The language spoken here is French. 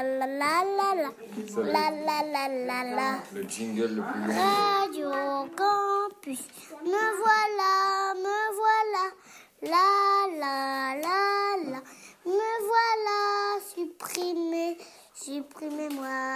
la la la la. La la la la la. Le jingle le plus long. Radio Campus, me voilà, la la la la, me voilà, supprimez-moi.